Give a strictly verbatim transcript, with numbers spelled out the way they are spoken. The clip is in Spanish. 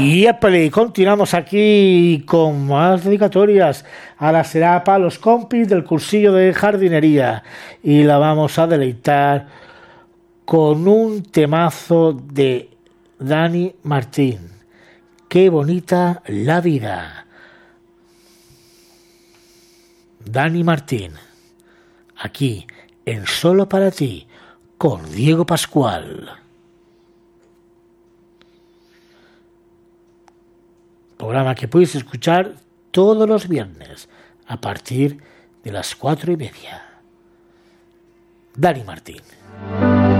Y épale, continuamos aquí con más dedicatorias. Ahora será para los compis del cursillo de jardinería y la vamos a deleitar con un temazo de Dani Martín. Qué bonita la vida. Dani Martín, aquí en Solo para ti, con Diego Pascual. Programa que puedes escuchar todos los viernes a partir de las cuatro y media. Dani Martín.